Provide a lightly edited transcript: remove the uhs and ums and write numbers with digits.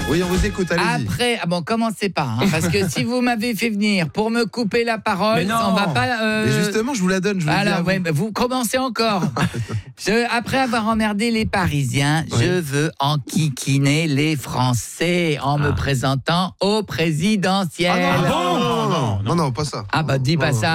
Oui, on vous écoute, allez-y. Après, commencez pas, parce que si vous m'avez fait venir pour me couper la parole, on va pas. Mais justement, je vous la donne. Je vous le dis à vous. Vous commencez encore. Après avoir emmerdé les Parisiens, je veux enquiquiner les Français en me présentant au présidentiel. Non, pas ça. Dis pas ça.